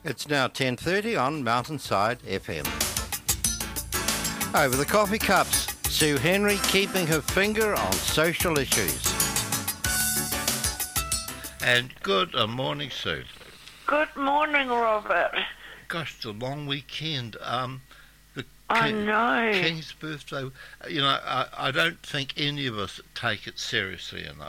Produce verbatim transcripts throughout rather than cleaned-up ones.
It's now ten thirty on Mountainside F M. Over the coffee cups, Sue Henry keeping her finger on social issues. And good uh, morning, Sue. Good morning, Robert. Gosh, it's a long weekend. Um, the I King, know. King's birthday. You know, I, I don't think any of us take it seriously enough.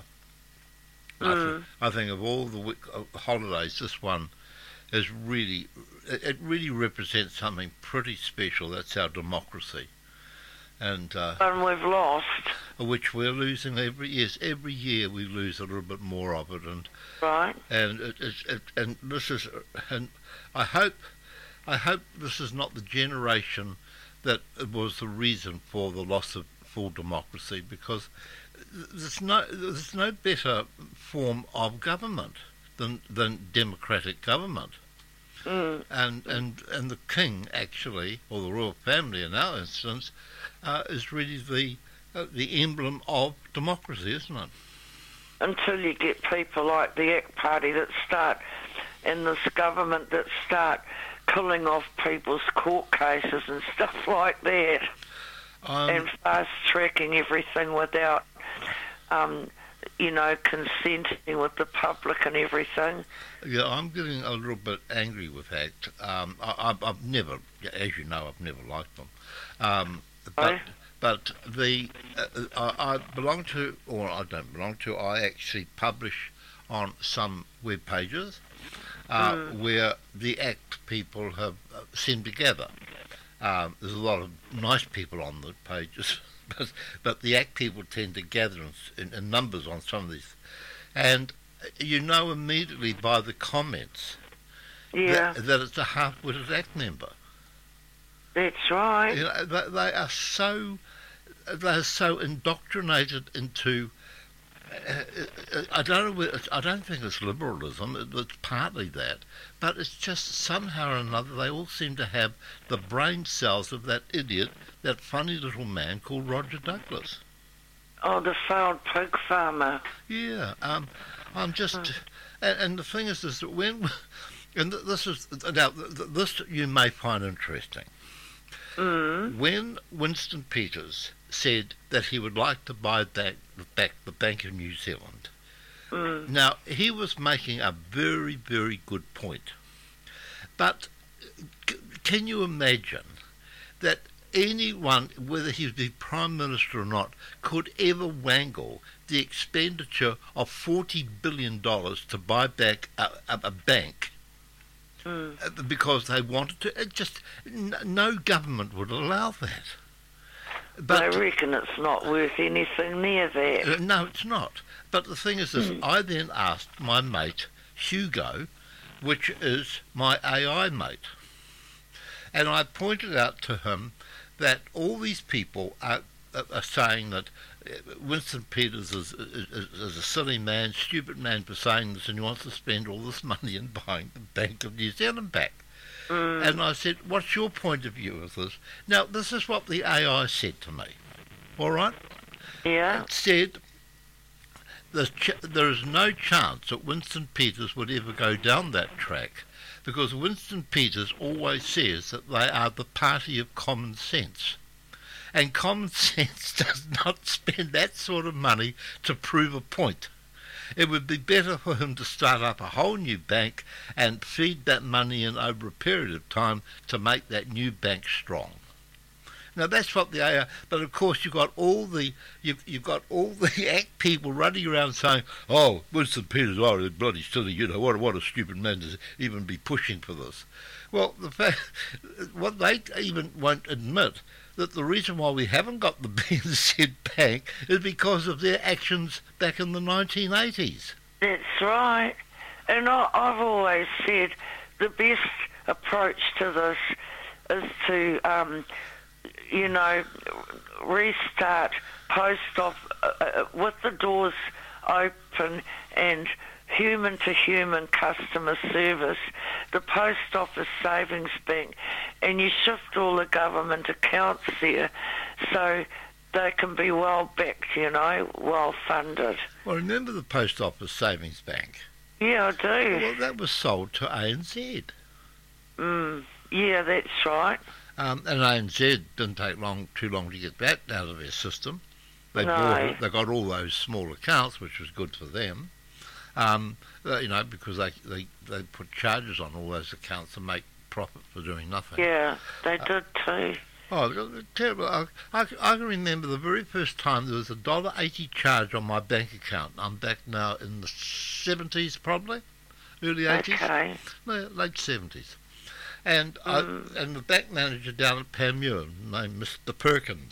I, Mm. th- I think of all the week, uh, holidays, this one is really, it, it really represents something pretty special. That's our democracy, and uh, And we've lost. which we're losing every year. Every year we lose a little bit more of it, and Right? and it, it, it, and this is, and I hope, I hope this is not the generation that was the reason for the loss of full democracy, because there's no there's no better form of government than than democratic government. Mm. And and and the king, actually, or the royal family in our instance, uh, is really the uh, the emblem of democracy, isn't it? Until you get people like the A C T Party that start, and this government that start killing off people's court cases and stuff like that, Um, and fast-tracking everything without, um, you know, consenting with the public and everything. Yeah, I'm getting a little bit angry with A C T. Um, I, I've, I've never, as you know, I've never liked them. Um, but Oh. but the uh, I, I belong to, or I don't belong to. I actually publish on some web pages uh, Mm. where the A C T people have uh, sent together. Um, there's a lot of nice people on the pages, but but the A C T people tend to gather in, in, in numbers on some of these, and you know immediately by the comments Yeah, that, that it's a half-witted A C T member. that's right. You know, they, they are so they are so indoctrinated into. Uh, uh, I don't know. whether it's- I don't think it's liberalism. It, it's partly that, but it's just somehow or another they all seem to have the brain cells of that idiot, that funny little man called Roger Douglas. Oh, the failed pig farmer. Yeah, um, I'm just, and, and the thing is, is that when, and th- this is now th- th- this you may find interesting. Mm. When Winston Peters said that he would like to buy back, back the Bank of New Zealand, Mm. now he was making a very, very good point. But c- can you imagine that anyone, whether he be Prime Minister or not, could ever wangle the expenditure of forty billion dollars to buy back a, a, a bank Mm. uh, because they wanted to? It just n- no government would allow that. I reckon it's not worth anything near that. Uh, no, it's not. But the thing is this, Mm. I then asked my mate, Hugo, which is my A I mate, and I pointed out to him that all these people are, are, are saying that uh, Winston Peters is, is, is a silly man, stupid man for saying this, and he wants to spend all this money in buying the Bank of New Zealand back. Mm. And I said, what's your point of view of this? Now, this is what the A I said to me, all right? Yeah. It said, "There's ch- there is no chance that Winston Peters would ever go down that track, because Winston Peters always says that they are the party of common sense. And common sense does not spend that sort of money to prove a point. It would be better for him to start up a whole new bank and feed that money in over a period of time to make that new bank strong." Now that's what the A I. But of course you've got all the you've you've got all the A C T people running around saying, "Oh, Winston Peters, oh, he's bloody silly, you know, what what a stupid man to even be pushing for this." Well, the fact, what they even won't admit, that the reason why we haven't got the B N Z Bank is because of their actions back in the nineteen eighties. That's right. And I, I've always said the best approach to this is to, um, you know, restart post off uh, uh, with the doors open and human-to-human customer service, the post office savings bank, and you shift all the government accounts there so they can be well backed, you know, well funded. Well, remember the Post Office Savings Bank? Yeah, I do. Well, that was sold to A N Z. Mm, yeah, that's right. Um, and A N Z didn't take long, too long to get that out of their system. They No. bought it. They got all those small accounts, which was good for them. Um, uh, you know, because they, they they put charges on all those accounts to make profit for doing nothing. Yeah, they Uh, did too. Oh, terrible! I, I, I can remember the very first time there was a dollar eighty charge on my bank account. I'm back now in the seventies, probably early eighties, Okay. no, late seventies, and Mm. I, and the bank manager down at Panmure named Mister Perkins.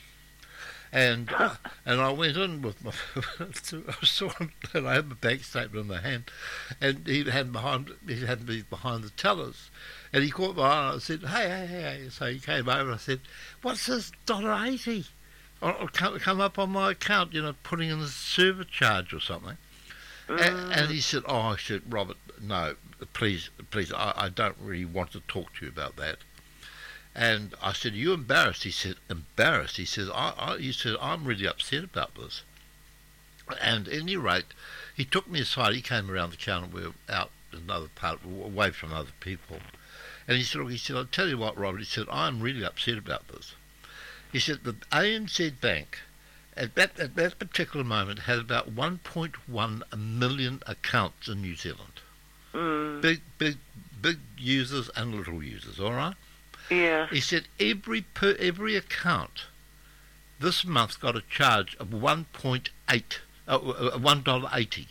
And uh, and I went in with my I saw him and I had my bank statement in my hand, and he had behind he had me behind the tellers, and he caught my eye. And I said, "Hey, hey, hey!" hey." So he came over. and I said, "What's this dollar eighty? Or come come up on my account? You know, putting in a server charge or something." Mm. And, and he said, "Oh," I said, "Robert, no, please, please, I, I don't really want to talk to you about that." And I said, "Are you embarrassed?" He said, "Embarrassed?" He says, I, I, he said, "I'm really upset about this." And at any rate, he took me aside. He came around the counter. We were out in another part, away from other people. And he said, look, he said, "I'll tell you what, Robert," he said, "I'm really upset about this." He said, "The A N Z Bank, at that, at that particular moment, had about one point one million accounts in New Zealand. Mm. Big, big, big users and little users, all right?" Yeah. He said every per every account this month got a charge of one point eight, uh, one dollar eighty.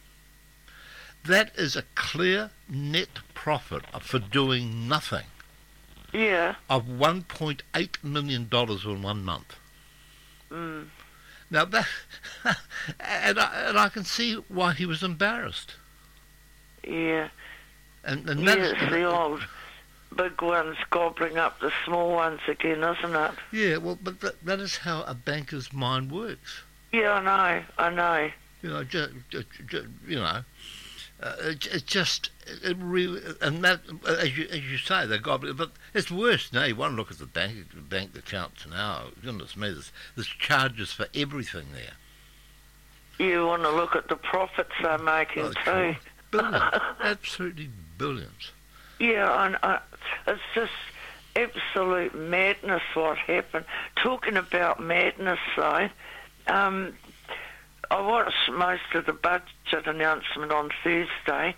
That is a clear net profit for doing nothing Yeah. of one point eight million dollars in one month. Mm. Now that, and I, and I can see why he was embarrassed. Yeah. And, and Yeah, that is, it's the old big ones gobbling up the small ones again, isn't it? yeah, well, but that, that is how a banker's mind works. Yeah, I know. I know. You know, just, you know, uh, it, it just it really, and that as you as you say, they got, but it's worse now. You want to look at the bank bank accounts now. Goodness me, there's, there's charges for everything there. You want to look at the profits they're making Oh, too. billions, absolutely billions. Yeah, and I, it's just absolute madness what happened. Talking about madness, though, um, I watched most of the budget announcement on Thursday,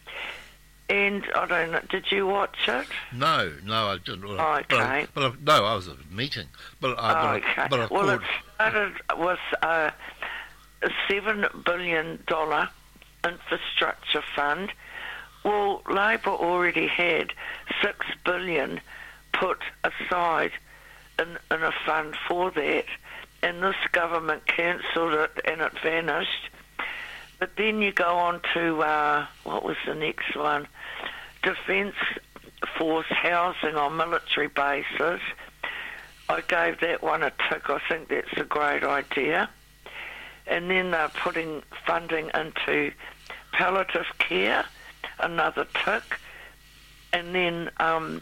and I don't know, did you watch it? No, no, I didn't. But Oh, okay. I, but I, no, I was at a meeting. But I, but Oh, I, okay. but I Well, it called, started with a, a seven billion dollars infrastructure fund. Well, Labor already had six billion dollars put aside in, in a fund for that, and this government cancelled it and it vanished. But then you go on to, uh, what was the next one? Defence Force housing on military bases. I gave that one a tick. I think that's a great idea. And then they're putting funding into palliative care, another tick. And then um,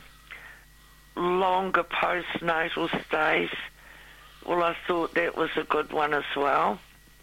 longer postnatal stays. Well, I thought that was a good one as well.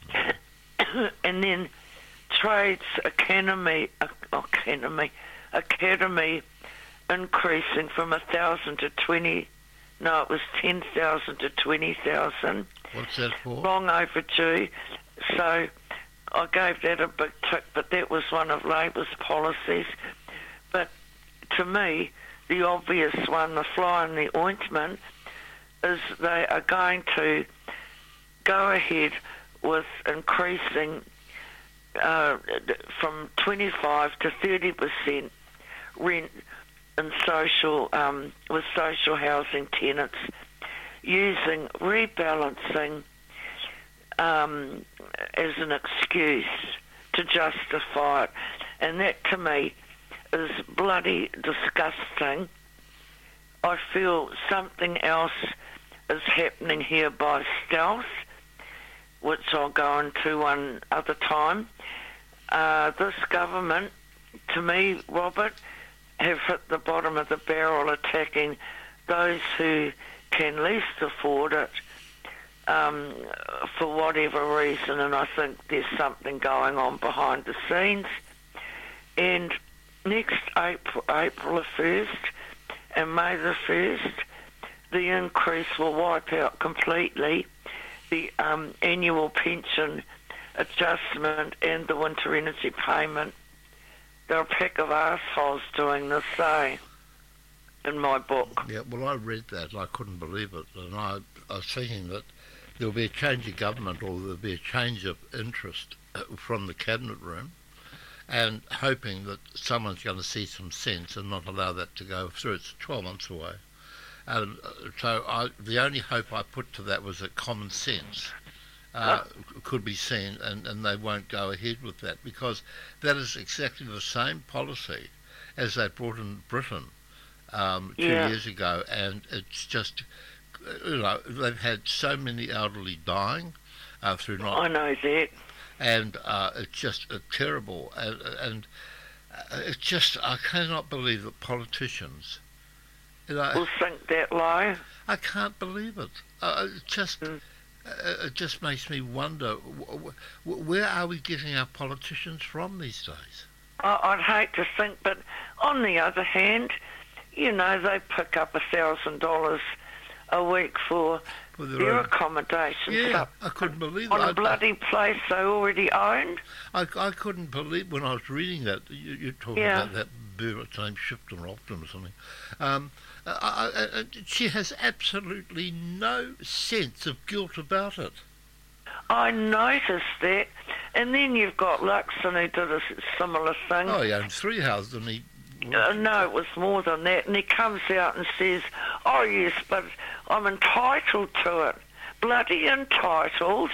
And then Trades Academy, uh, Academy, Academy increasing from a thousand to twenty. No, it was ten thousand to twenty thousand. what's that for? Long overdue. So I gave that a big tick, but that was one of Labor's policies. But to me, the obvious one, the fly in the ointment, is they are going to go ahead with increasing uh, from twenty-five to thirty percent rent in social um, with social housing tenants, using rebalancing um, as an excuse to justify it, and that to me is bloody disgusting. I feel something else is happening here by stealth, which I'll go into one other time. Uh, this government, to me, Robert, have hit the bottom of the barrel attacking those who can least afford it um, for whatever reason, and I think there's something going on behind the scenes. And next, April, April the first and May the first, the increase will wipe out completely the um, annual pension adjustment and the winter energy payment. They're a pack of arseholes doing this, eh, in my book. Yeah, well, I read that and I couldn't believe it, and I, I was thinking that there'll be a change of government, or there'll be a change of interest from the cabinet room, and hoping that someone's going to see some sense and not allow that to go through. It's twelve months away. And so I, the only hope I put to that was that common sense uh, could be seen, and, and they won't go ahead with that, because that is exactly the same policy as they brought in Britain um, two Yeah. years ago, and it's just, you know, they've had so many elderly dying uh, through not, I know that. and uh, it's just uh, terrible, and, and uh, it's just, I cannot believe that politicians, you know, We'll sink that low. I can't believe it. Uh, it just Mm. uh, it just makes me wonder, w- w- where are we getting our politicians from these days? I, I'd hate to think, but on the other hand, you know, they pick up a thousand dollars a week for For their their own- accommodations Yeah, up I couldn't believe on it. a I, bloody place they already owned. I, I couldn't believe when I was reading that. You, you're talking Yeah. about that bird, its name Shipton or Optum or something. Um, I, I, I, she has absolutely no sense of guilt about it. I noticed that. And then you've got Luxon who did a s- similar thing. Oh, he owns three houses and he... Uh, no, it was more than that. And he comes out and says, oh, yes, but I'm entitled to it. Bloody entitled.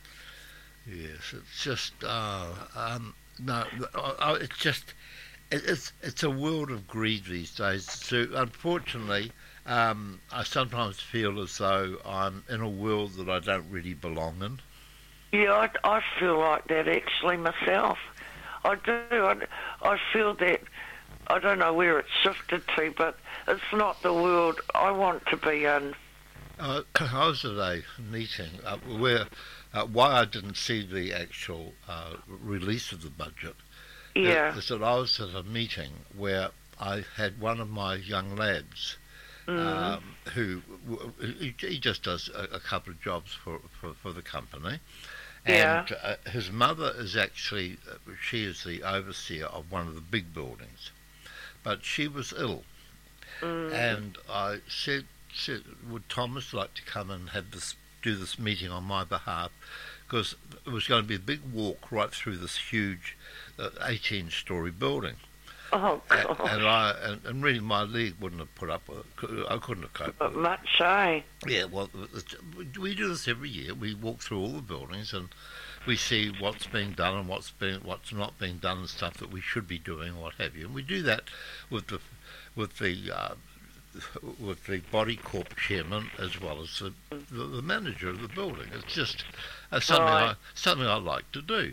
Yes, it's just... Uh, um, no, I, I, it's just... It, it's it's a world of greed these days. So unfortunately, um, I sometimes feel as though I'm in a world that I don't really belong in. Yeah, I, I feel like that actually myself. I do. I, I feel that, I don't know where it's shifted to, but it's not the world I want to be in. Uh, I was at a meeting uh, where, uh, why I didn't see the actual uh, release of the budget, Yeah. is that I was at a meeting where I had one of my young lads Mm. um, who, w- he, he just does a, a couple of jobs for, for, for the company. Yeah. And uh, his mother is actually, uh, she is the overseer of one of the big buildings. But she was ill. Mm. And I said, said, would Thomas like to come and have this, do this meeting on my behalf? Because it was going to be a big walk right through this huge uh, eighteen-storey building. Oh, And, God. and I and, and really my leg wouldn't have put up with it. I couldn't have coped But with it. much, eh? Yeah, well, it's- we do this every year. We walk through all the buildings and we see what's being done and what's being what's not being done and stuff that we should be doing, what have you. And we do that with the with the uh, with the body corp chairman as well as the, the, the manager of the building. It's just uh, something I Right. something I like to do.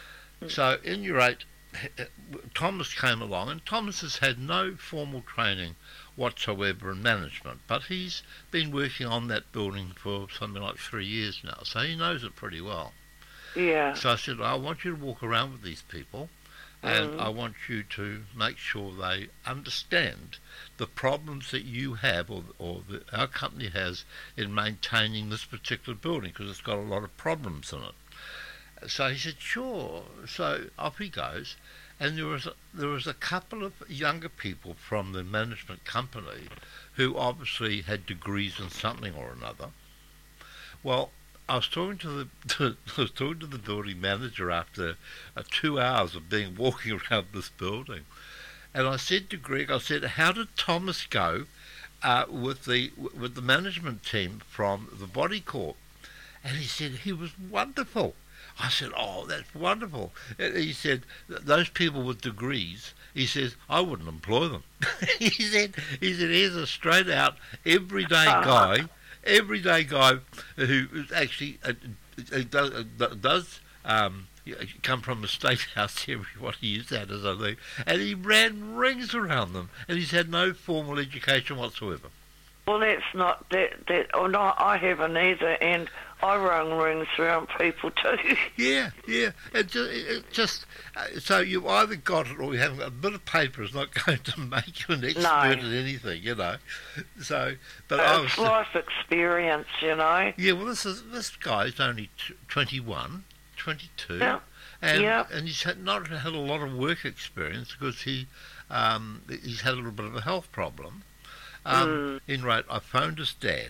So, in your eight, Thomas came along, and Thomas has had no formal training whatsoever in management, but he's been working on that building for something like three years now, so he knows it pretty well. Yeah. So I said, I want you to walk around with these people, and Mm. I want you to make sure they understand the problems that you have, or, or that our company has, in maintaining this particular building, because it's got a lot of problems in it. So he said, sure. So off he goes, and there was a, there was a couple of younger people from the management company who obviously had degrees in something or another. Well, I was talking to the to, I was talking to the building manager after uh, two hours of being walking around this building, and I said to Greg, I said, how did Thomas go uh, with the with the management team from the Body Corp? And he said he was wonderful. I said, oh, that's wonderful. And he said, those people with degrees, he says, I wouldn't employ them. he said, he said, here's a straight out, everyday guy, everyday guy who is actually uh, uh, does, uh, does um, come from a state house, everybody used that as a thing, and he ran rings around them, and he's had no formal education whatsoever. Well, that's not that. That oh no, I haven't either, and I rung rings around people too. Yeah, yeah. It just, it just uh, so you've either got it or you haven't got. A bit of paper is not going to make you an expert No. at anything, you know. So, but I was It's life experience, you know. yeah. Well, this is this guy's only t- twenty-one, twenty-two, Yeah. and Yeah. and he's had, not had a lot of work experience because he um, he's had a little bit of a health problem. Um, Mm. In right, I phoned his dad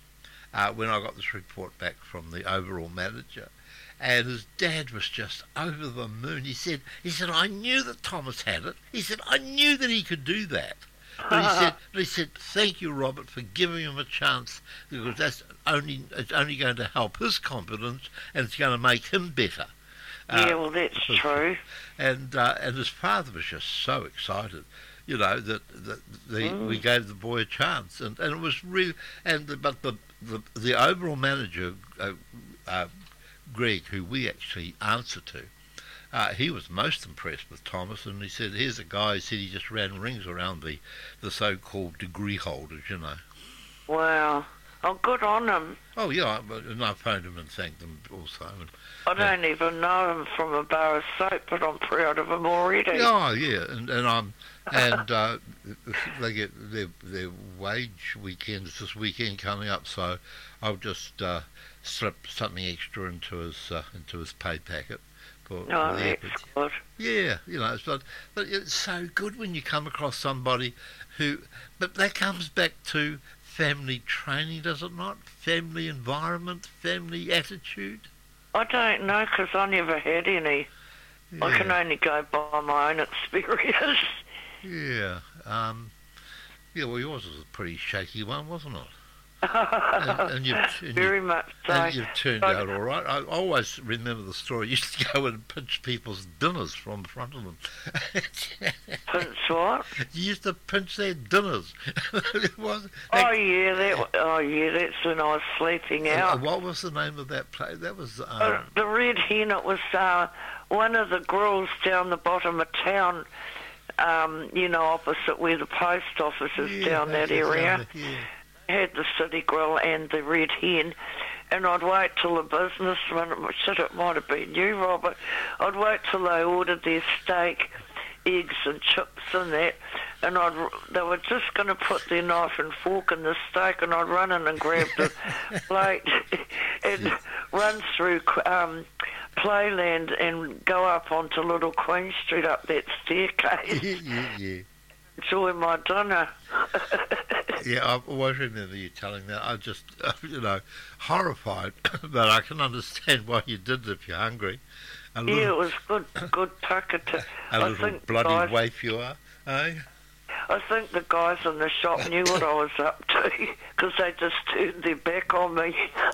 uh, when I got this report back from the overall manager, and his dad was just over the moon. He said, he said, I knew that Thomas had it. He said, I knew that he could do that. But he said, but he said, thank you, Robert, for giving him a chance because that's only it's only going to help his confidence and it's going to make him better. Yeah, Uh, well, that's true. and uh, and his father was just so excited, you know, that, that the, Mm. we gave the boy a chance, and, and it was real. And the, but the, the the overall manager, uh, uh, Greg, who we actually answer to, uh, he was most impressed with Thomas, and he said, "Here's a guy." He said he just ran rings around the the so-called degree holders, you know. Wow. Oh, good on him. Oh yeah, but and I phoned him and thanked them also. And, I don't even know him from a bar of soap, but I'm proud of him already. oh yeah, and and I'm and uh, they get their their wage weekends this weekend coming up, so I'll just uh, slip something extra into his uh, into his pay packet for, Oh, for the that's efforts. good. Yeah, you know, it's but but it's so good when you come across somebody who, but that comes back to family training, does it not? Family environment, family attitude. I don't know, 'cause I never had any. I can Yeah. only go by my own experience. Yeah. Um, yeah, well, yours was a pretty shaky one, wasn't it? And, and you've, and Very you, much so. and you've turned But- out all right. I always remember the story. You used to go and pinch people's dinners from front of them. Pinch what? You used to pinch their dinners. It was, Oh yeah, that. Oh yeah, that's when I was sleeping uh, out. what was the name of that place? That was... Uh, Um, the Red Hen. It was uh, one of the grills down the bottom of town. Um, you know, opposite where the post office is yeah, down that okay, area. down there, yeah. Had the City Grill and the Red Hen, and I'd wait till the businessman, shit, it might have been you, Robert, I'd wait till they ordered their steak, eggs and chips and that, and I'd, they were just going to put their knife and fork in the steak, and I'd run in and grab the plate and run through um, Playland and go up onto Little Queen Street up that staircase, yeah, yeah, yeah. enjoy my dinner. Yeah, I always remember you telling that. I just, you know, horrified, but I can understand why you did it if you're hungry. A little, Yeah, it was good, good tucker to. a I little think the bloody guys, waif you are, eh? I think the guys in the shop knew what I was up to because they just turned their back on me.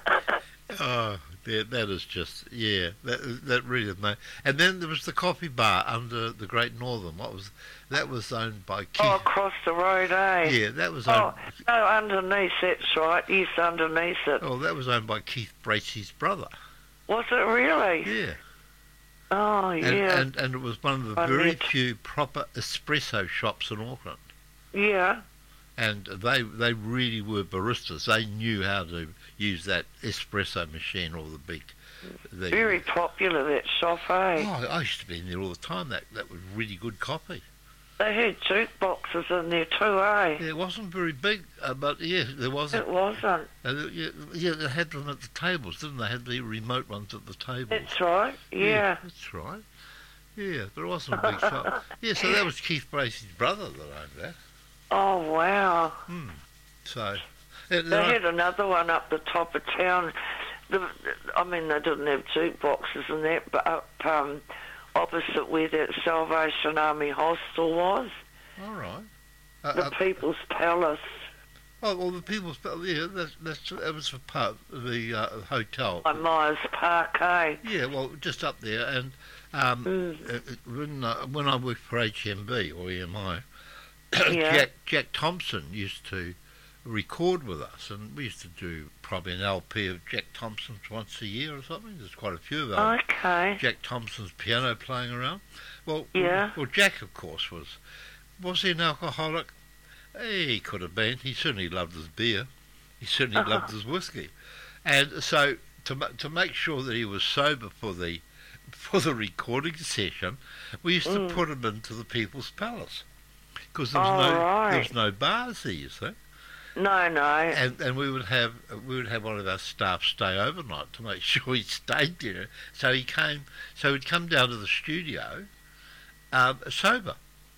Oh, that, that is just, yeah, that that really is no. And then there was the coffee bar under the Great Northern. What was that? Was owned by Keith. Oh, across the road, eh? Yeah, that was Oh, owned. no, underneath, that's right. Yes, underneath it. Oh, that was owned by Keith Bracey's brother. Was it really? Yeah. Oh, And, yeah. and and it was one of the I very met- few proper espresso shops in Auckland. yeah. And they they really were baristas. They knew how to use that espresso machine or the big. The, Very popular, that shop, eh? Oh, I used to be in there all the time. That that was really good coffee. They had jukeboxes in there too, eh? Yeah, it wasn't very big, uh, but yeah, there wasn't. It wasn't. Uh, yeah, yeah, they had them at the tables, didn't they? Had the remote ones at the tables. That's right, yeah. That's right. Yeah, but it wasn't a big shop. Yeah, so that was Keith Bracey's brother that owned that. Oh, wow. Hmm. So, yeah, They there are- had another one up the top of town. The, I mean, they didn't have jukeboxes and that, but up um, opposite where that Salvation Army hostel was, all right. Uh, the uh, People's Palace. oh, well, the people's yeah, that's that's that was the pub, the uh, hotel. By Myers Park, eh? Yeah, well, just up there, and um, Mm. uh, uh, when uh, when I worked for H M B or E M I, Yeah. Jack Jack Thompson used to record with us, and we used to do probably an L P of Jack Thompson's once a year or something. There's quite a few of them. Okay. Jack Thompson's piano playing around. Well, Yeah. well, Jack, of course, was was he an alcoholic? He could have been. He certainly loved his beer. He certainly loved his whiskey. And so to ma- to make sure that he was sober for the for the recording session, we used to Mm. put him into the People's Palace because there was Oh, no right. there was no bars there, you see. No, no. And and we would have we would have one of our staff stay overnight to make sure he stayed there. So he came. So he'd come down to the studio um, sober.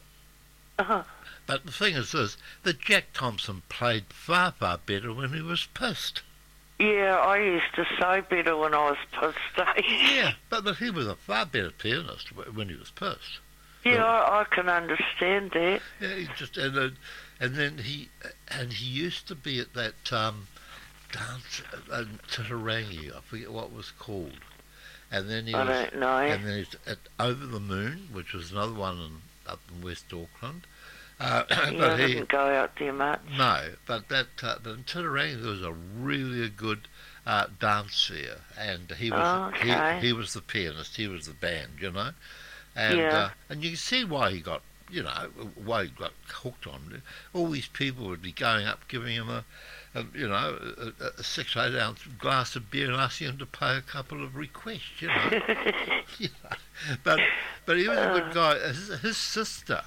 Uh-huh. But the thing is this, that Jack Thompson played far, far better when he was pissed. Yeah, I used to say better when I was pissed. eh? Yeah, but, but he was a far better pianist wh- when he was pissed. Yeah, I, I can understand that. Yeah, he just and then, and then he and he used to be at that um, dance uh, in Titirangi, I forget what it was called. And then he I was, don't know. and then he's at Over the Moon, which was another one in, up in West Auckland. Uh, Yeah, I but he, didn't go out there much. no, but that uh, but in Titirangi there was a really good uh, dance there, and he was Oh, okay. he, he was the pianist, he was the band, you know, and Yeah. uh, and you can see why he got you know why he got hooked on it. All these people would be going up, giving him a, a you know a, a six or eight ounce glass of beer and asking him to pay a couple of requests, you know. You know. But but he was a good guy. His, his sister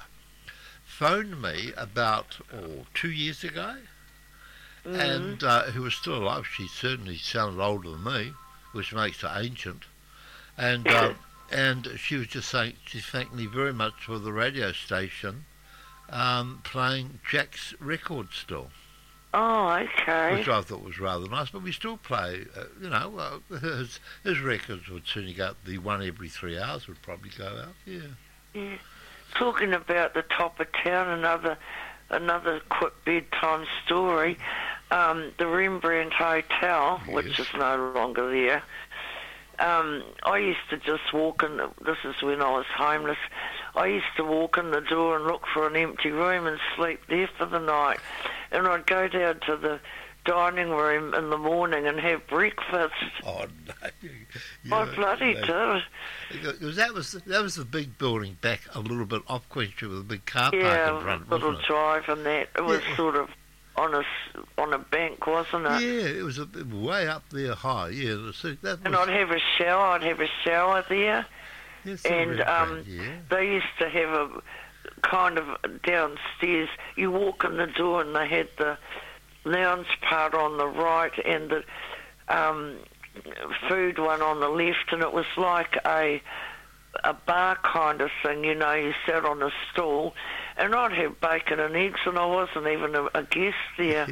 phoned me about oh, two years ago, Mm. and uh, who was still alive. She certainly sounded older than me, which makes her ancient. And uh, and she was just saying she thanked me very much for the radio station um, playing Jack's record still, Oh, okay. which I thought was rather nice. But we still play, uh, you know, uh, his his records would certainly go. The one every three hours would probably go out. Yeah. Yeah. Talking about the top of town, another another quick bedtime story. Um, the Rembrandt Hotel, which Yes. is no longer there. Um, I used to just walk in. This is when I was homeless. I used to walk in the door and look for an empty room and sleep there for the night. And I'd go down to the dining room in the morning and have breakfast. Oh no! I Yeah, bloody no. did. Because that was that was the big building back a little bit off Queen Street with a big car park in Yeah, front, little wasn't it? drive and that. It was Yeah. sort of on a s- on a bank, wasn't it? Yeah, it was a, way up there high. Yeah, the sea- that And was. I'd have a shower. I'd have a shower there. yes, the and, Rembrandt, um, yeah. They used to have a kind of downstairs. You walk in the door and they had the lounge part on the right and the um, food one on the left, and it was like a a bar kind of thing. You know, you sat on a stool, and I'd have bacon and eggs, and I wasn't even a, a guest there.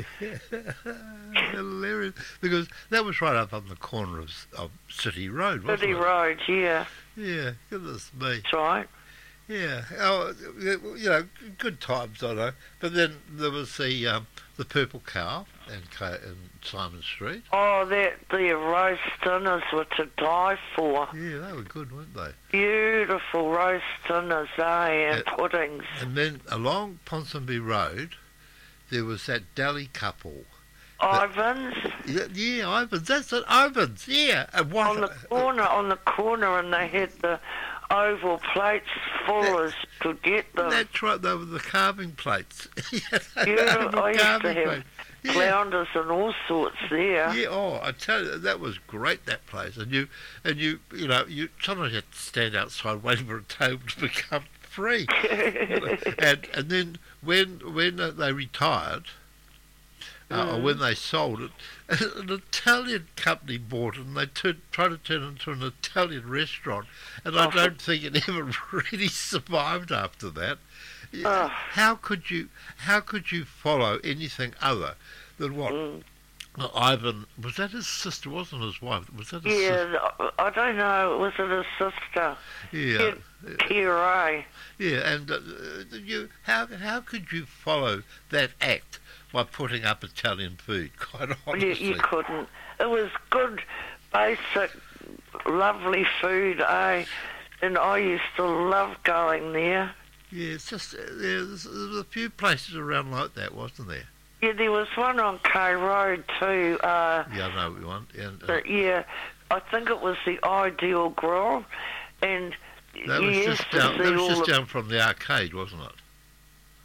Hilarious, because that was right up on the corner of, of City Road, wasn't City it? Road, yeah, Yeah, goodness me. that's right. Yeah, oh, you know, good times, I know. But then there was the um, the Purple Cow in, Ca- in Simon Street. Oh, that the roast dinners were to die for. Yeah, they were good, weren't they? Beautiful roast dinners, eh, and Uh, puddings. And then along Ponsonby Road, there was that deli couple. Ivans Yeah, yeah, Ivans. That's it, Ivans. Yeah, and what? on the corner, on the corner, and they had the oval plates full That- as you could get them. That's right. They were the carving plates. Yeah, they Beautiful. were I used to carving have plates. Yeah, flounders and all sorts there. yeah. Oh, I tell you, that was great. That place, and you, and you, you know, you sometimes had to stand outside waiting for a table to become free. and and then when when they retired, uh, or Mm. when they sold it, an Italian company bought it, and they turned, tried to turn it into an Italian restaurant, and I Oh. don't think it ever really survived after that. Yeah, Oh. How could you how could you follow anything other than what Mm. uh, Ivan was that his sister, wasn't his wife? Was that his sister? Yeah, I don't know. Was it his sister? Yeah, Kira. yeah, and uh, you how how could you follow that act by putting up Italian food? Quite You, honestly, you couldn't. It was good, basic, lovely food, eh? And I used to love going there. yeah, it's just uh, there's, there's a few places around like that, wasn't there? Yeah, there was one on K Road too. Uh, Yeah, I know what you want. And, uh, but yeah, I think it was the Ideal Grill, and that you was used just to down. see That was all just the, down from the arcade, wasn't it?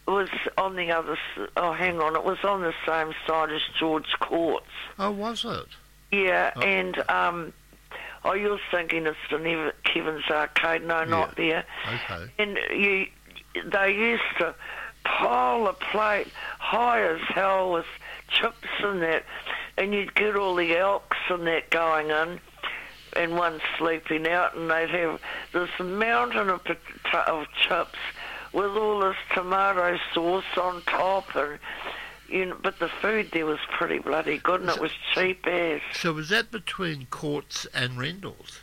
was on the other. s- Oh, hang on. It was on the same side as George Courts. Oh, was it? Yeah, Oh. and um, oh, you're thinking it's the Nev- Kevin's Arcade. No, not there. Okay. And you, they used to pile a plate high as hell with chips and that, and you'd get all the elks and that going in, and one sleeping out, and they'd have this mountain of, pot- of chips with all this tomato sauce on top, and you know, but the food there was pretty bloody good, and it was cheap as. So was that between Courts and Rendell's?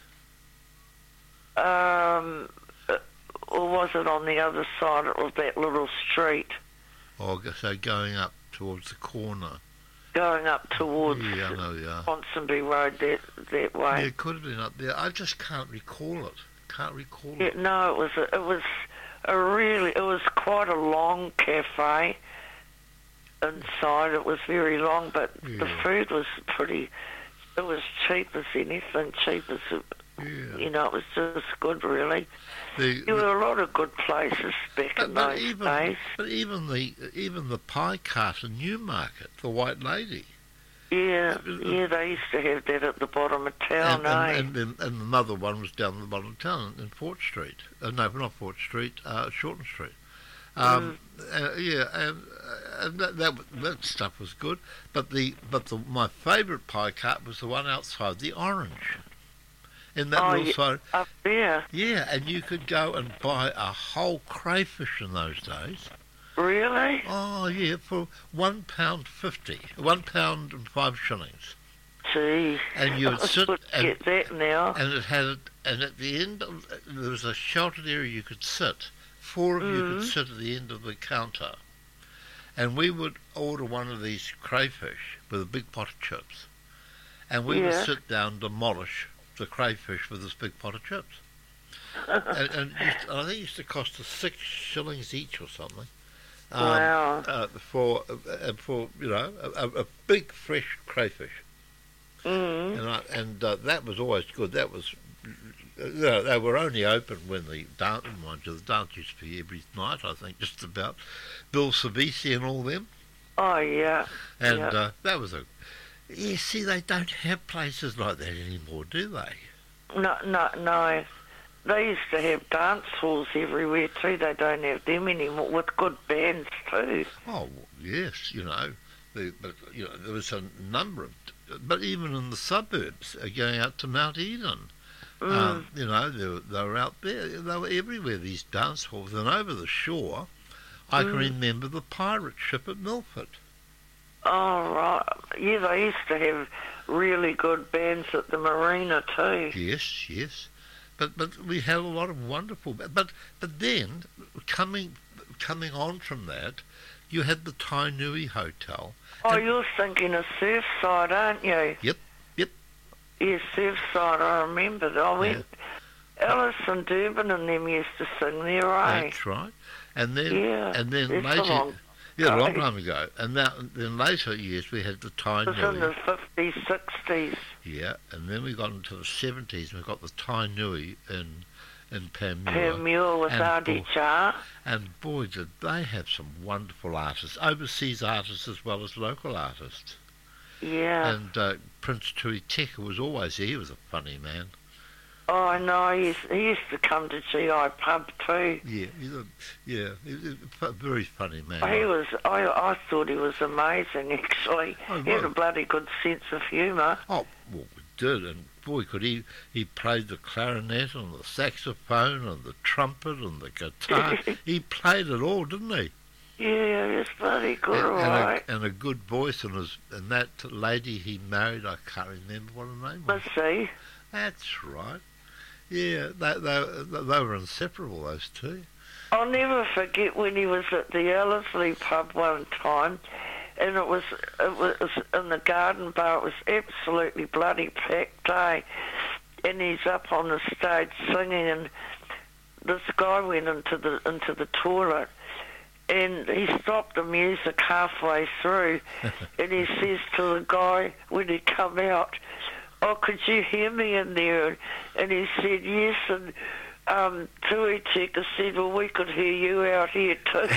Um, uh, or was it on the other side of that little street, Or so going up towards the corner? going up towards Yeah, I know, yeah. Ponsonby Road that that Yeah, way? it could have been up there. I just can't recall it. Can't recall Yeah, it. no, it was a, it was a really it was quite a long cafe. Inside it was very long, but the Yeah. food was pretty. It was cheap as anything, cheap as Yeah. you know. It was just good, really. The, There were a lot of good places back but, in but those even days. but even the even the pie cart in Newmarket, the White Lady, Yeah, uh, yeah, they used to have that at the bottom of town, and, eh? and, and, then, and another one was down the bottom of town in Fort Street. Uh, no, not Fort Street, uh, Shorten Street. Um, uh, yeah, and, uh, and that, that that stuff was good. But the but the my favourite pie cart was the one outside the Orange. In that Oh, little yeah. side, Up there, yeah, and you could go and buy a whole crayfish in those days. really? Oh yeah, for one pound fifty, one pound and five shillings, Gee, and you would I sit could and get that now. and it had and at the end of, there was a sheltered area you could sit. Four of you could Mhm. sit at the end of the counter, and we would order one of these crayfish with a big pot of chips, and we would Yeah. sit down and demolish the crayfish with this big pot of chips. and, and used, I think it used to cost us six shillings each or something. Um, Wow. Uh, for uh, for you know a, a big fresh crayfish, Mm. and I, and uh, that was always good. That was you know, they were only open when the dance, mind you, the dance used to be every night. I think just about Bill Savisi and all them, Oh yeah. and Yeah. uh, that was a. Yeah, see, they don't have places like that anymore, do they? No, no, no. They used to have dance halls everywhere too. They don't have them anymore with good bands too. Oh yes, you know, the, but you know there was a number of, but even in the suburbs, uh, going out to Mount Eden, Mm. um, you know, they were, they were out there. They were everywhere. These dance halls, and over the shore, I can Mm. remember the pirate ship at Milford. Oh right. Yeah, they used to have really good bands at the marina too. Yes, yes, but but we had a lot of wonderful. But but then coming coming on from that, you had the Tainui Hotel. Oh, And- you're thinking of Surfside, aren't you? Yep, yep. Yeah, Surfside, I remember. I went, Alice and Durban and them used to sing there, eh? That's right. And then Yeah, and then it's a later, long yeah, a long time. time ago. And now then later years we had the It was in Tainui. the fifties, sixties. Yeah, and then we got into the seventies. We got the Tainui in in Panmure. Panmure with and Auntie Bo- Char. And boy, did they have some wonderful artists, overseas artists as well as local artists. Yeah. And uh, Prince Tui Teka was always there. He was a funny man. Oh, I know. He used, he used to come to G I Pub too. Yeah, he's a, yeah, he was a very funny man. He was. I I thought he was amazing. Actually, Oh, he had a right. bloody good sense of humour. Oh, well, we did, and boy, could he, he played the clarinet and the saxophone and the trumpet and the guitar. He played it all, didn't he? Yeah, he was bloody good, and, all and, right. a, and a good voice, and, his, and that lady he married, I can't remember what her name was. Let's see. That's right. Yeah, they, they, they were inseparable, those two. I'll never forget when he was at the Ellerslie pub one time, and it was it was in the garden bar. It was absolutely bloody packed day, and he's up on the stage singing, and this guy went into the into the toilet, and he stopped the music halfway through, and he says to the guy when he come out, "Oh, could you hear me in there?" And he said yes, and um, Tui Checker said, well, we could hear you out here too.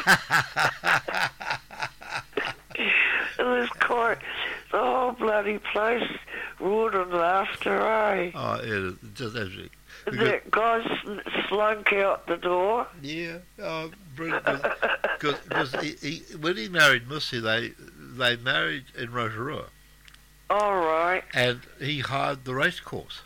It was quite, the whole bloody place roared in laughter, eh? Oh, it is just absolutely. That guy sn- slunk out the door. Yeah, oh, brilliant. Because he, he, when he married Missy, they they married in Rotorua, All right. and he hired the race course,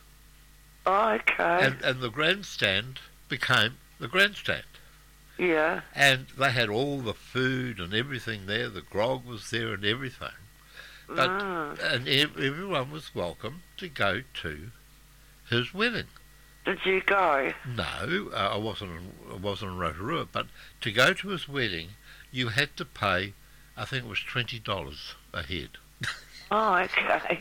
Okay. and and the grandstand became the grandstand, Yeah. and they had all the food and everything there. The grog was there and everything, but Mm. and ev- everyone was welcome to go to his wedding. Did you go? No, uh, I wasn't. I wasn't in Rotorua, but to go to his wedding, you had to pay. I think it was twenty dollars a head. Oh, okay.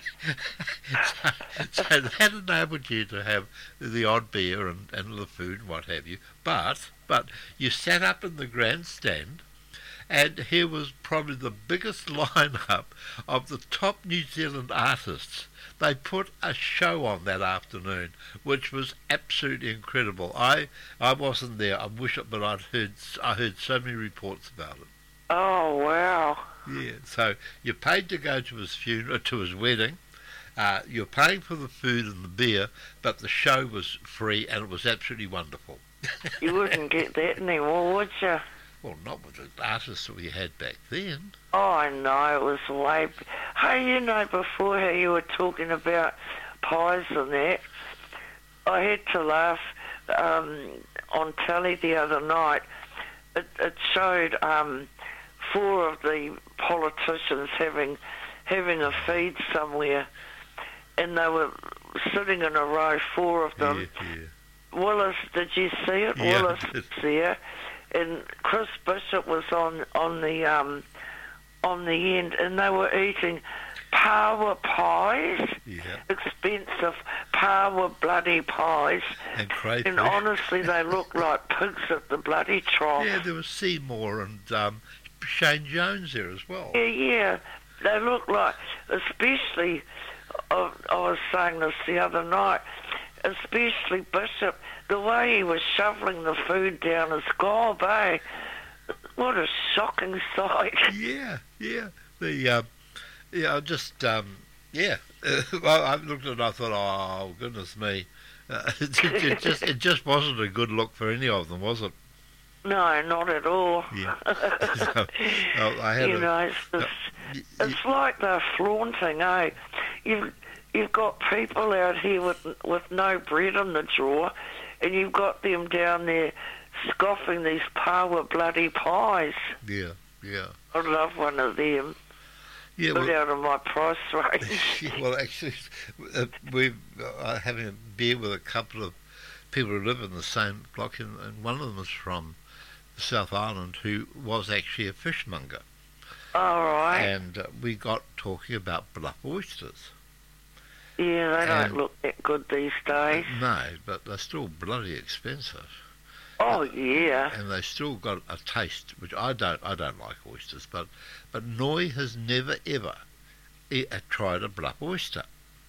so, so that enabled you to have the odd beer and, and the food and what have you. But but you sat up in the grandstand, and here was probably the biggest lineup of the top New Zealand artists. They put a show on that afternoon, which was absolutely incredible. I I wasn't there. I wish it, but I'd heard I heard so many reports about it. Oh, wow. Yeah. So you paid to go to his funeral, to his wedding. Uh, you're paying for the food and the beer, but the show was free and it was absolutely wonderful. You wouldn't get that anymore, would you? Well, not with the artists that we had back then. Oh, I know, it was way... b- Hey, you know, before how you were talking about pies and that, I had to laugh um, on telly the other night. It, it showed um, four of the politicians having having a feed somewhere, and they were sitting in a row, four of them. Yeah, yeah. Willis, did you see it? Yeah, Willis I did. was there, and Chris Bishop was on on the um, on the end, and they were eating power pies, Yeah. expensive power bloody pies, And crayfish. and honestly, they looked like pigs at the bloody trough. Yeah, there was Seymour and um, Shane Jones there as well. Yeah, yeah. They look like, especially, I, I was saying this the other night, especially Bishop, the way he was shoveling the food down his gob, eh? What a shocking sight. Yeah, yeah. The um, yeah, I just um, yeah. Uh, well, I looked at it and I thought, oh goodness me, uh, it, it just it just wasn't a good look for any of them, was it? No, not at all. Yeah. So, well, I had you a, know, it's, just, y- y- it's like they're flaunting, eh? You've, you've got people out here with with no bread in the drawer, and you've got them down there scoffing these power bloody pies. yeah, yeah, I'd love one of them. yeah. Put Well, out of my price range. yeah, well, actually, uh, we're uh, having a beer with a couple of people who live in the same block, and, and one of them is from the South Island, who was actually a fishmonger, All right. and uh, we got talking about bluff oysters. Yeah, they and- don't look that good these days. No, but they're still bloody expensive, Oh, yeah. and they still got a taste which I don't. I don't like oysters, but but Noi has never ever e- uh, tried a bluff oyster.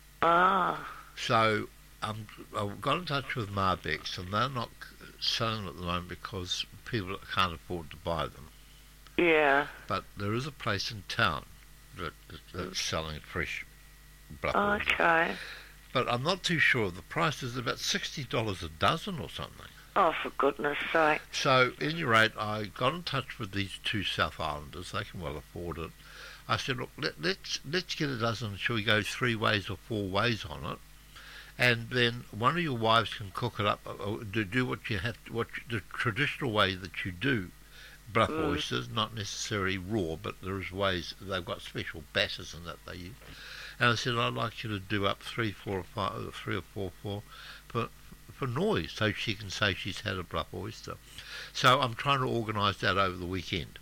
Ah, So um, I've got in touch with Marbeck's, and they're not selling them at the moment because people can't afford to buy them. yeah. But there is a place in town that, that's selling fresh bluff oysters. Okay. But I'm not too sure. The price is about sixty dollars a dozen or something. Oh, for goodness sake. So, at any rate, I got in touch with these two South Islanders. They can well afford it. I said, look, let, let's let's get a dozen. Shall we go three ways or four ways on it? And then one of your wives can cook it up, or do, do what you have, to, what you- the traditional way that you do bluff Mm. oysters, not necessarily raw, but there's ways. They've got special batters and that they use. And I said, I'd like you to do up three, four, or five, uh, three or four, four, for for noise, so she can say she's had a bluff oyster. So I'm trying to organise that over the weekend.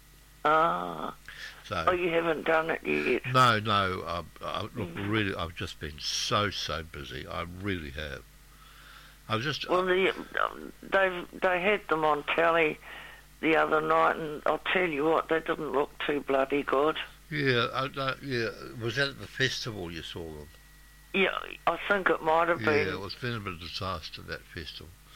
Ah. So Oh, you haven't done it yet. no, no, uh, I, look, really, I've just been so so busy. I really have. I've just Well, the, um, they they had them on telly the other night, and I'll tell you what, they didn't look too bloody good. yeah, I, I, yeah. Was that at the festival you saw them? Yeah, I think it might have Yeah, been. it was been a bit of a disaster, that festival.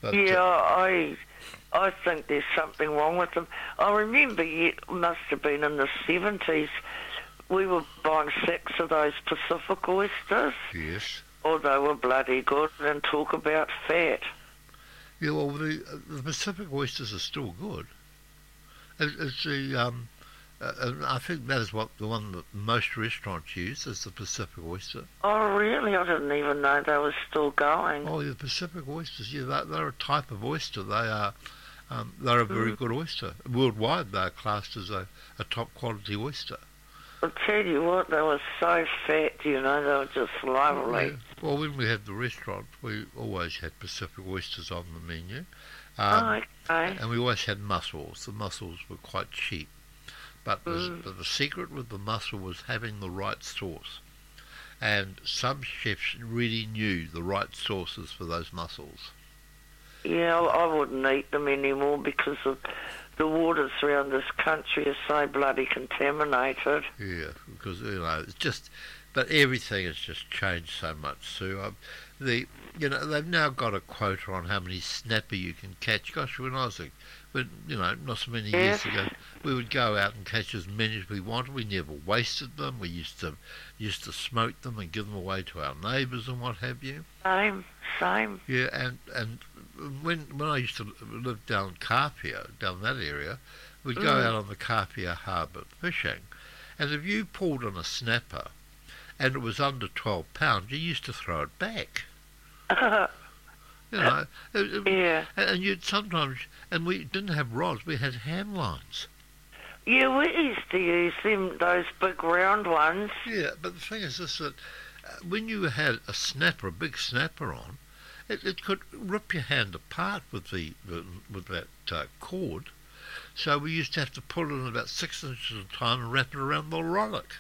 But Yeah, uh, I I think there's something wrong with them. I remember it must have been in the seventies. We were buying six of those Pacific oysters. yes. Oh, they were bloody good. And talk about fat. Yeah, well, the, the Pacific oysters are still good. It, it's the um, uh, and I think that is what the one that most restaurants use is the Pacific oyster. Oh, really? I didn't even know they were still going. Oh, the Pacific oysters, yeah, they're, they're a type of oyster. They are, um, they're a very Mm. good oyster. Worldwide, they're classed as a, a top quality oyster. I'll tell you what, they were so fat, you know, they were just lovely. Yeah. Well, when we had the restaurant, we always had Pacific oysters on the menu. Um, Okay. and we always had mussels. The mussels were quite cheap. But the, Mm. but the secret with the mussel was having the right sauce. And some chefs really knew the right sauces for those mussels. Yeah, I I wouldn't eat them anymore because of the waters around this country are so bloody contaminated. Yeah, because, you know, it's just... But everything has just changed so much, Sue. Um, the, you know, they've now got a quota on how many snapper you can catch. Gosh, when I was a... When, you know, not so many years Yes. ago, we would go out and catch as many as we wanted. We never wasted them. We used to used to smoke them and give them away to our neighbours and what have you. Same, same. Yeah, and and when when I used to live down Carpia, down that area, we'd go Mm. out on the Carpia Harbour fishing, and if you pulled on a snapper and it was under twelve pounds, you used to throw it back. You know, it- it- Yeah. and and you'd sometimes, and we didn't have rods, we had hand lines. Yeah, we used to use them, those big round ones. Yeah, but the thing is this, that uh, when you had a snapper, a big snapper on, it, it could rip your hand apart with the, the with that uh, cord. So we used to have to pull it in about six inches at a time and wrap it around the rollock.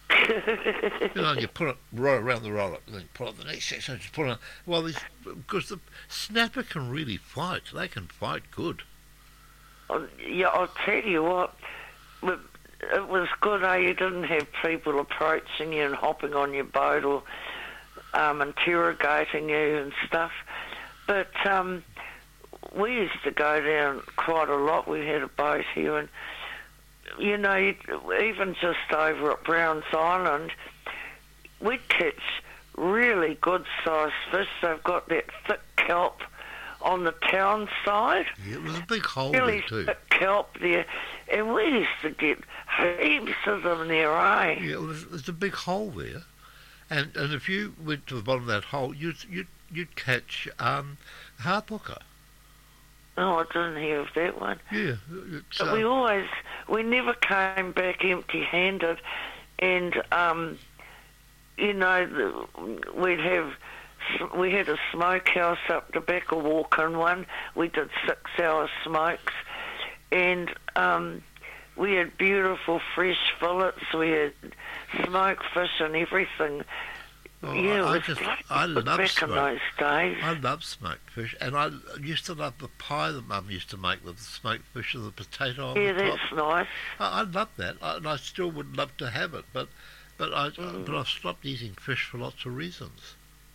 You know, and you put it right around the rollock, and then you pull it the next six inches, pull it. Well, these, because the snapper can really fight. They can fight good. Oh, yeah, I'll tell you what, but it was good, eh? You didn't have people approaching you and hopping on your boat or um, interrogating you and stuff. But um, we used to go down quite a lot. We had a boat here, and you know, you'd- even just over at Browns Island, we'd catch really good-sized fish. They've got that thick kelp on the town side. Yeah, it was a big hole Really there too. thick kelp there. And we used to get heaps of them there, eh? Yeah, there's, there's a big hole there, and and if you went to the bottom of that hole, you'd you'd you'd catch um, harpooker. Oh, I didn't hear of that one. Yeah, it's, But uh, we always, we never came back empty-handed. And, um, you know, the, we'd have, we had a smokehouse up the back of Walkin one. We did six-hour smokes. And um, we had beautiful fresh fillets. We had smoked fish and everything. oh, yeah, I, I it was just bloody I good love back in smoke. those days. I love smoked fish, and I used to love the pie that Mum used to make with the smoked fish and the potato on Yeah, the top. that's nice. I, I love that, I, and I still would love to have it, but but I Mm. but I've stopped eating fish for lots of reasons.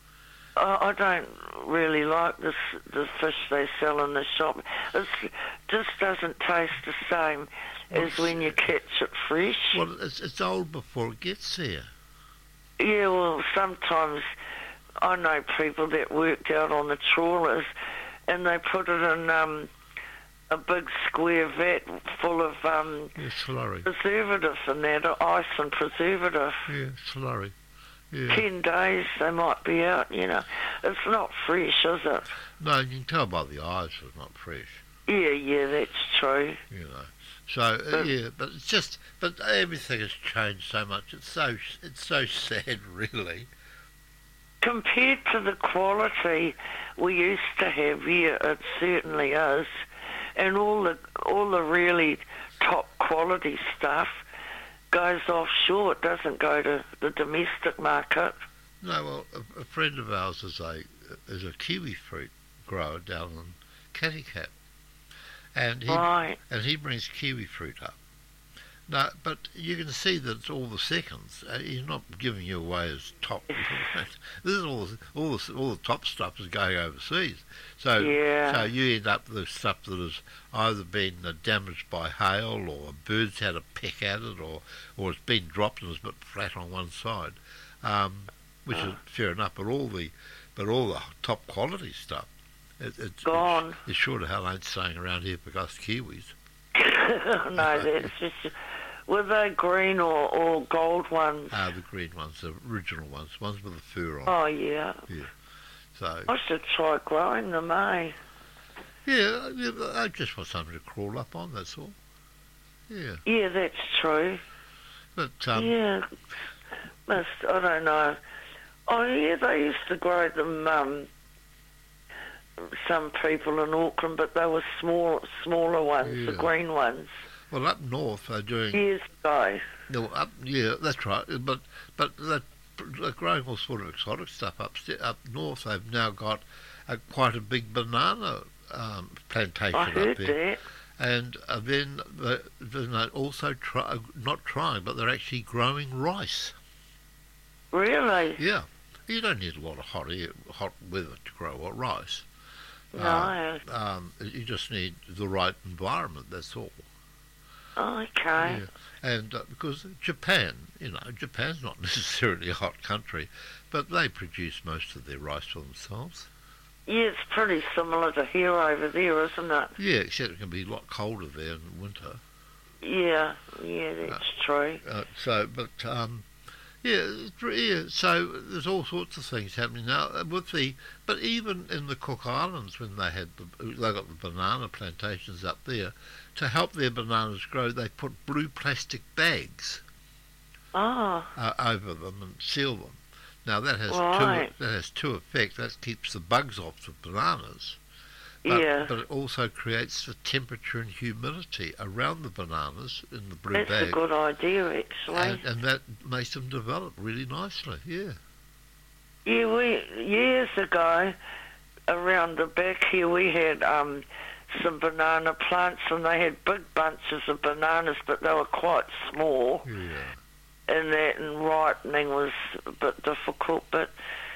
I, I don't really like this the fish they sell in the shop. It just doesn't taste the same as when you catch it fresh. Well, it's it's old before it gets there. Yeah, well, sometimes I know people that worked out on the trawlers and they put it in um, a big square vat full of um, Yeah, slurry. preservative and that, ice and preservative. Yeah, slurry. Yeah. Ten days they might be out, you know. It's not fresh, is it? No, you can tell by the eyes it's not fresh. Yeah, yeah, that's true. You know. So uh, But- yeah, but it's just, but everything has changed so much. It's so it's so sad, really. Compared to the quality we used to have here, it certainly is. And all the all the really top quality stuff goes offshore. It doesn't go to the domestic market. No, well, a, a friend of ours is a is a kiwi fruit grower down in Cattycap, and he Right. and he brings kiwi fruit up. No, but you can see that it's all the seconds. Uh, he's not giving you away as top. This is all, all the all the top stuff is going overseas. So, Yeah. so you end up with stuff that has either been uh, damaged by hail, or a bird's had a peck at it, or or it's been dropped and it's a bit flat on one side, um, which is fair enough. But all the but all the top quality stuff, it, it's Gone. It's, it's sure to hell ain't staying around here for us Kiwis. No, that's just. Were they green or, or gold ones? Ah, the green ones, the original ones, ones with the fur on. Oh, yeah. Yeah. So. I should try growing them, eh? Yeah, yeah, I just want something to crawl up on. That's all. Yeah. Yeah, that's true. But um. Yeah. Must, I don't know. Oh, yeah, they used to grow them, um, some people in Auckland, but they were small, smaller ones, Yeah. the green ones. Well, up north they're doing. Years ago. No, up, yeah, that's right. But but they're, they're growing all sort of exotic stuff up up north. They've now got a, quite a big banana um, plantation I heard up there. that. And uh, then they, then they also try not trying, but they're actually growing rice. Really? Yeah, you don't need a lot of hot air, hot weather to grow what rice. No. Uh, um, you just need the right environment. That's all. Okay. Yeah. And uh, because Japan, you know, Japan's not necessarily a hot country, but they produce most of their rice for themselves. Yeah, it's pretty similar to here over there, isn't it? Yeah, except it can be a lot colder there in winter. Yeah, yeah, that's Uh, true. Uh, so, but um, yeah, it's re- yeah. So there's all sorts of things happening now uh, with the. But even in the Cook Islands, when they had the, they got the banana plantations up there, to help their bananas grow, they put blue plastic bags Oh, uh, over them and seal them. Now that has Right. two that has two effects. That keeps the bugs off the bananas, but, yeah. but it also creates the temperature and humidity around the bananas in the blue That's bag, a good idea, actually. and, and that makes them develop really nicely. Yeah, Yeah, we years ago, around the back here, we had um, some banana plants, and they had big bunches of bananas, but they were quite small. yeah. And that and ripening was a bit difficult, but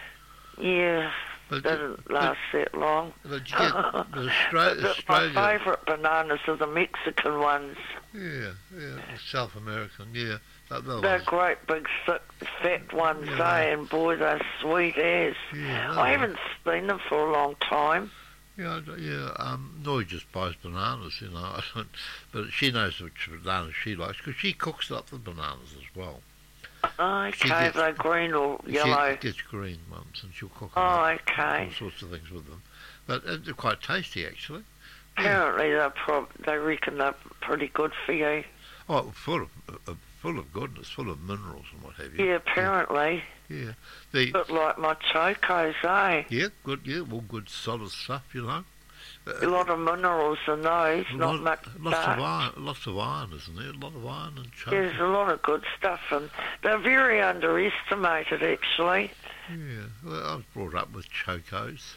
yeah, But, didn't but, last that long. but you get but But Australia, the- my Australia, favourite bananas are the Mexican ones. yeah, yeah, South American, yeah. That, that They're was, great big thick, fat ones, Yeah. eh? And boy, they're sweet as. yeah, that I was- haven't seen them for a long time. Yeah, I don't- yeah. Um, Noi just buys bananas, you know. I don't, but she knows which bananas she likes because she cooks up the bananas as well. Okay, gets- they're green or yellow. She gets green ones, and she'll cook them Oh, up, okay. all sorts of things with them. But uh, they're quite tasty, actually. Apparently, they're prob- they reckon they're pretty good for you. Oh, full of uh, full of goodness, full of minerals and what have you. Yeah, apparently. Yeah. The Bit like my chocos, eh? yeah, good. Yeah, all good, solid stuff, you know. A lot of minerals in those, not Lot- much lots starch. of iron, lots of iron, isn't there? A lot of iron and There's chocolate. a lot of good stuff, and they're very underestimated, actually. Yeah, well, I was brought up with chocos.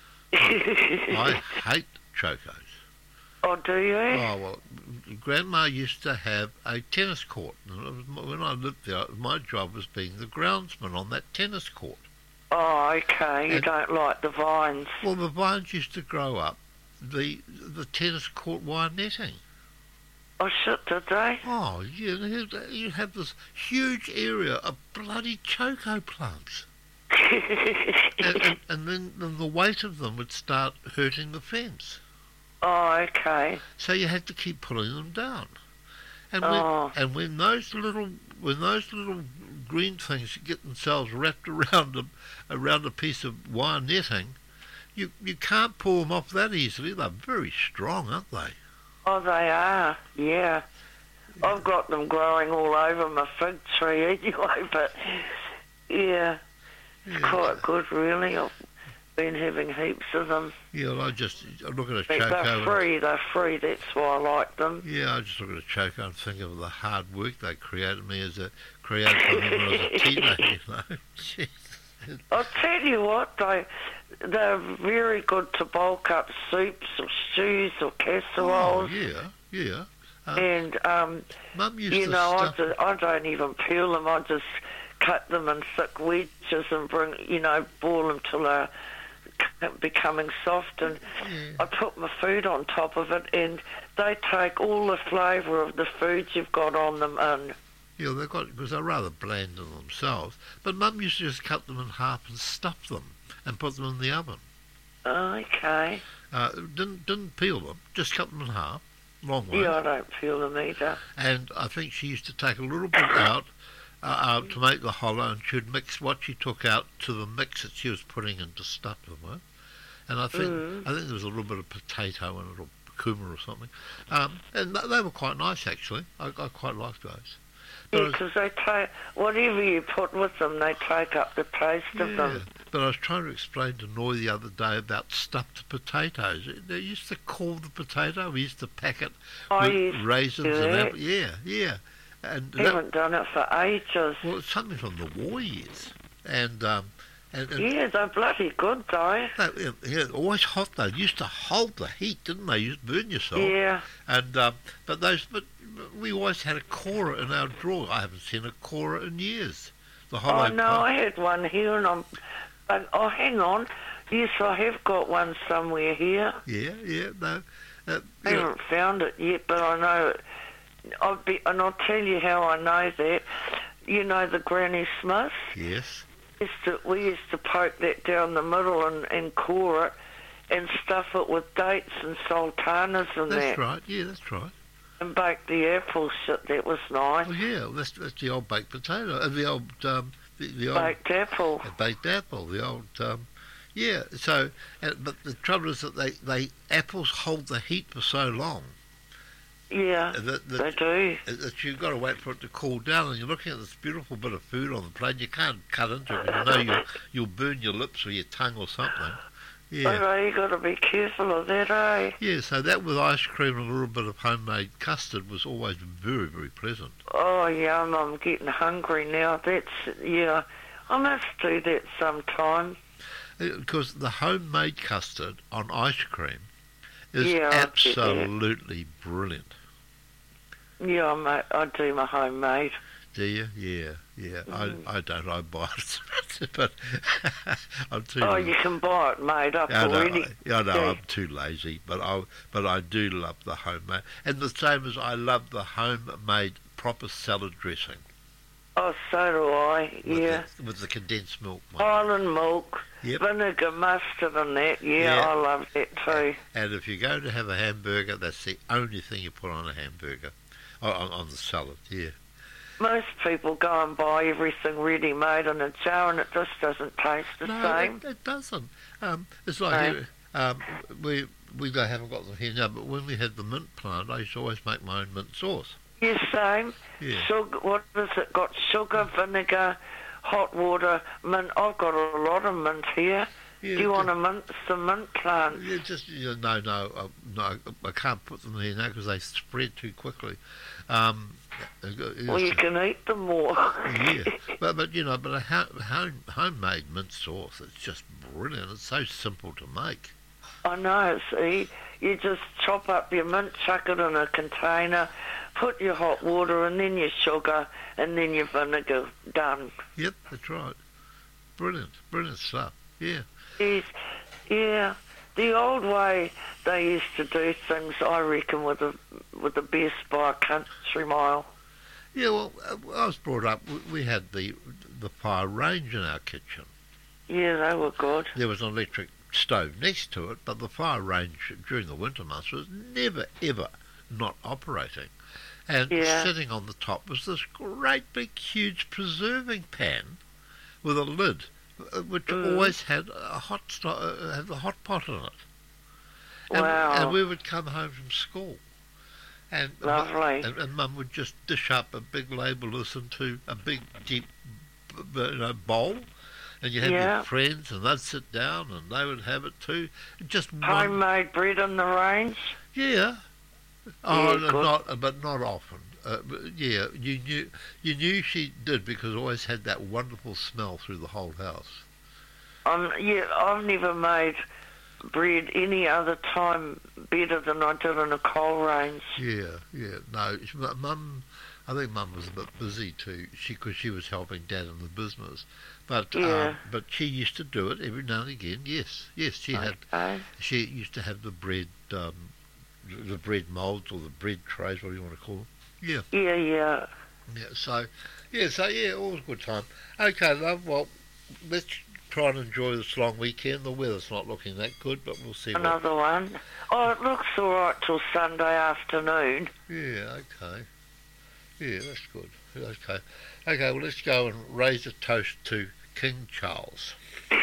I hate chocos. Oh, do you? Oh, well, Grandma used to have a tennis court. And it was, when I lived there, my job was being the groundsman on that tennis court. Oh, okay. You And- don't like the vines. Well, the vines used to grow up the the tennis court wire netting. Oh, shit, did they? Oh, yeah, you you have this huge area of bloody choco plants. And, and, and then, then the weight of them would start hurting the fence. Oh, okay. So you had to keep pulling them down. And when, Oh. and when those little when those little green things get themselves wrapped around a around a piece of wire netting, you you can't pull them off that easily. They're very strong, aren't they? Oh, they are, yeah. I've got them growing all over my fig tree anyway, but yeah, Yeah, quite good really. I've been having heaps of them. yeah well, I just I look at a But choco. they're and- free, they're free, that's why I like them. Yeah, I just look at a choco and think of the hard work they created me as a created for me when I was a teenager. You know, Jeez. I'll tell you what, they, they're very good to bulk up soups or stews or Oh, casseroles. yeah, yeah. Uh, and um, Mum used you to know, I, stuff. just, I don't even peel them. I just cut them in thick wedges and bring, you know, boil them till they're c- becoming soft. And Yeah. I put my food on top of it, and they take all the flavour of the food you've got on them in. Yeah, they've got because they're rather bland in themselves. But Mum used to just cut them in half and stuff them and put them in the oven. Okay. Uh, didn't didn't peel them, just cut them in half, long way. Yeah, I don't peel them either. And I think she used to take a little bit out uh, uh, to make the hollow, and she'd mix what she took out to the mix that she was putting in to stuff them with. And I think Mm. I think there was a little bit of potato in it, or kuma or something. Um, and th- they were quite nice actually. I, I quite liked those. But I Yeah, was- because they take, whatever you put with them, they take up the taste of Yeah, them. but I was trying to explain to Noy the other day about stuffed potatoes. They used to call the potato. We used to pack it I with used to raisins do and that. apple. Yeah, yeah. And I that, haven't done it for ages. well, it's something from the war years. And um, and, and Yeah, they're bloody good though. they, yeah, always hot though. Used to hold the heat, didn't they? You used to burn yourself. Yeah. And um, but those, but we always had a Cora in our drawer. I haven't seen a Cora in years. The hollow. Oh no, pie. I had one here, and I'm. But, oh, hang on. Yes, I have got one somewhere here. Yeah, yeah. No. Uh, I you know, haven't found it yet, but I know it. I'll be, and I'll tell you how I know that. You know the Granny Smith? yes. Used to, we used to poke that down the middle and, and core it and stuff it with dates and sultanas and That's that. right. Yeah, that's right. And bake the apples. Shit, that was nice. Oh yeah, that's that's the old baked potato, uh, the old um, the, the old Baked apple. uh, baked apple, the old um, yeah. So, uh, but the trouble is that they, they apples hold the heat for so long Yeah, that they that, do. that you've got to wait for it to cool down, and you're looking at this beautiful bit of food on the plate. You can't cut into it. You know you'll you'll burn your lips or your tongue or something. Yeah. Okay, you got to be careful of that, eh? Yeah, so that with ice cream and a little bit of homemade custard was always very, very pleasant. Oh, yum, I'm getting hungry now. That's, yeah, I must do that sometime. Because the homemade custard on ice cream is Yeah, I get that. absolutely brilliant. Yeah, mate, I do my homemade. Do you? Yeah, yeah. Mm. I, I don't. I buy it, but I'm too. Oh, you can buy it made up I know, already. I, I know Yeah. I'm too lazy, but I but I do love the homemade, and the same as I love the homemade proper salad dressing Oh, so do I, with, yeah. the, with the condensed milk. One. Highland milk, Yep. vinegar, mustard and that. Yeah, Yeah. I love that too. And if you go to have a hamburger, that's the only thing you put on a hamburger, on, on on the salad. Yeah. Most people go and buy everything ready-made in a jar and it just doesn't taste the No, same. it, it doesn't. Um, it's like No. here, um, we we don't- haven't got them here now, but when we had the mint plant, I used to always make my own mint sauce. Yeah, same. Yeah. Sugar, what is it? Got sugar, vinegar, hot water, mint. I've got a lot of mint here. Yeah, Do you ju- want to mint some mint plants? Yeah, just you know, no, no, uh, no. I can't put them here now because they spread too quickly. Um, it- it- Well, you can eat them more. yeah, but but you know, but a ho- home, homemade mint sauce, it's just brilliant. It's so simple to make. I know, see, you just chop up your mint, chuck it in a container, put your hot water and then your sugar and then your vinegar, done. Yep, that's right. Brilliant, brilliant stuff. Yeah. Yes, yeah, the old way they used to do things, I reckon, with the, with the best by a country mile. Yeah, well, uh, I was brought up. We, we had the the fire range in our kitchen. Yeah, they were good. There was an electric stove next to it, but the fire range during the winter months was never ever not operating. And Yeah. sitting on the top was this great big huge preserving pan with a lid, uh, which Mm. always had a hot sto- uh, had the hot pot in it. And, Wow. and we would come home from school. And Lovely. and, and Mum would just dish up a big label into a big deep b- b- you know, bowl, and you'd have Yeah. your friends, and they'd sit down, and they would have it too. Just one, Homemade bread in the range. yeah. Oh, Yeah, no, good. not, but not often. Uh, but yeah, you knew you knew she did because it always had that wonderful smell through the whole house. Um, yeah, I've never made bread any other time better than I did in a coal range. Yeah, yeah. No, she- mu- Mum, I think Mum was a bit busy too, she because she was helping Dad in the business. But Yeah. um, but she used to do it every now and again. Yes, yes. She had Okay. she used to have the bread um, the bread moulds or the bread trays, whatever you want to call them. Yeah, Yeah, yeah. yeah. So yeah, so yeah, all was a good time. Okay, love. Well, let's try and enjoy this long weekend. The weather's not looking that good, but we'll see. What, Another one. Oh, it looks all right till Sunday afternoon. yeah. Okay. Yeah, that's good. Okay. Okay. Well, let's go and raise a toast to King Charles.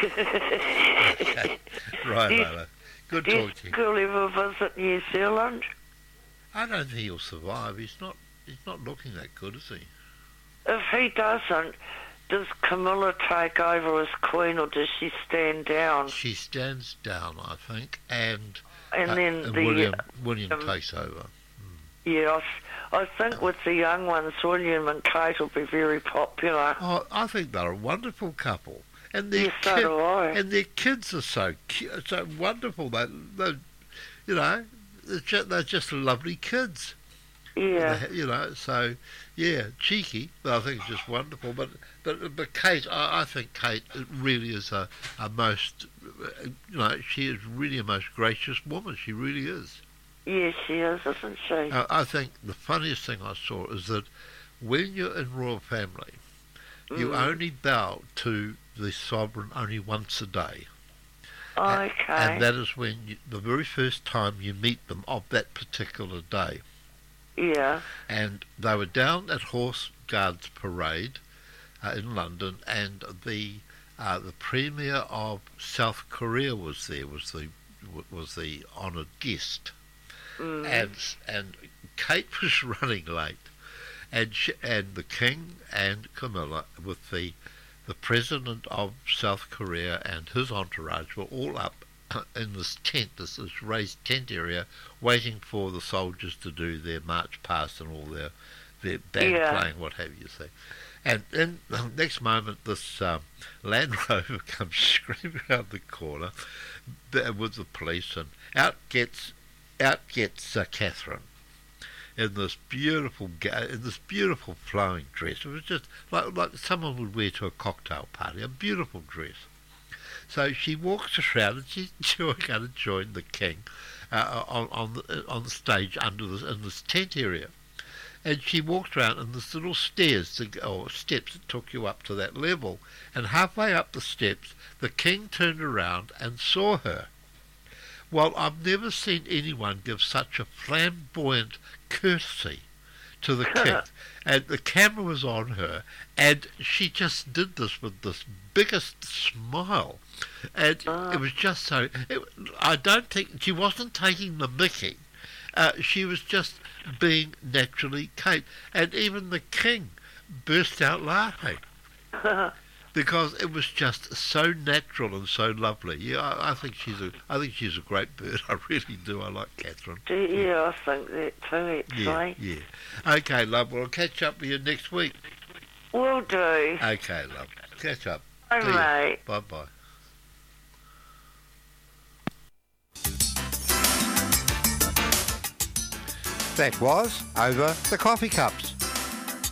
Okay. Right, Did- Lola. Good Do you talking to you. think he'll ever visit New Zealand? I don't think he'll survive. He's not. He's not looking that good, is he? If he doesn't, does Camilla take over as queen or does she stand down? She stands down, I think, and And uh, then and the William William um, takes over. yeah, I, s- I think with the young ones, William and Kate will be very popular. Oh, I think they're a wonderful couple, and their Yes, so kid- do I. and their kids are so cute, so wonderful. They, they, you know, they're just, they're just lovely kids. Yeah, They- you know, so yeah, cheeky, but I think it's just wonderful. But but but Kate, I, I think Kate really is a, a most, you know, she is really a most gracious woman. She really is. yes, she is, isn't she? Uh, I think the funniest thing I saw is that when you're in royal family, you Mm. only bow to the sovereign only once a day. Okay. And that is when you, the very first time you meet them of that particular day. yeah. And they were down at Horse Guards Parade uh, in London, and the uh, the Premier of South Korea was there. Was the was the honoured guest, Mm. and and Kate was running late, and she, and the King and Camilla with the the President of South Korea and his entourage were all up in this tent, this, this raised tent area, waiting for the soldiers to do their march past and all their their band Yeah. playing, what have you. See. And then the next moment, this um, Land Rover comes screaming out the corner b- with the police, and out gets out gets uh, Catherine in this beautiful ga- in this beautiful flowing dress. It was just like like someone would wear to a cocktail party, a beautiful dress. So she walks around and she's going to join the king uh, on on the, on the stage under this in this tent area. And she walked around and there's little stairs to go, or steps that took you up to that level. And halfway up the steps, the king turned around and saw her. Well, I've never seen anyone give such a flamboyant courtesy to the king. And the camera was on her, and she just did this with this biggest smile. And Ah. it was just so... It, I don't think... She wasn't taking the mickey. Uh, she was just being naturally Kate. And even the king burst out laughing because it was just so natural and so lovely. Yeah, I, I think she's a, I think she's a great bird. I really do. I like Catherine. yeah, I think that too, Yeah, actually. yeah. Okay, love. Well, I'll catch up with you next week. Will do. Okay, love. Catch up. Bye, See ya. mate. Bye bye. That was Over the Coffee Cups.